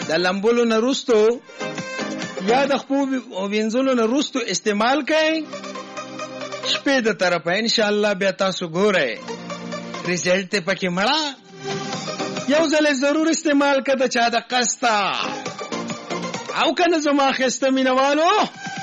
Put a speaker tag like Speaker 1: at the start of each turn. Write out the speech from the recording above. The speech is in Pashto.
Speaker 1: د لمبولو نه وروستو یا د خپو وینځلو نه وروستو استعمال کړئ. شپې د طرفه ان شاء الله بیا تاسو ګورئ ریزلټ ته پکې مړه. یو ځل ضرور استعمال کړه د چا د قستا او کنه زما خسته مینوالو